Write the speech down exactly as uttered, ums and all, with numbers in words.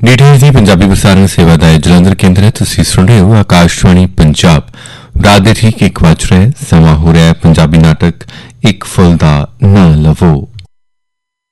DTH ਦੀ ਪੰਜਾਬੀ ਪ੍ਰਸਾਰਣ ਸੇਵਾ ਦਾ ਜਲੰਧਰ ਕੇਂਦਰ ਹੈ। ਤੁਸੀਂ ਸੁਣ ਰਹੇ ਹੋ ਆਕਾਸ਼ਵਾਣੀ ਪੰਜਾਬ। ਰਾਤ ਦੇ ਠੀਕ ਇੱਕ ਵੱਜ ਰਿਹਾ ਹੈ। ਸਮਾਂ ਹੋ ਰਿਹਾ ਹੈ ਪੰਜਾਬੀ ਨਾਟਕ ਇੱਕ ਫੁੱਲ ਦਾ ਨਾਂ ਲਵੋ।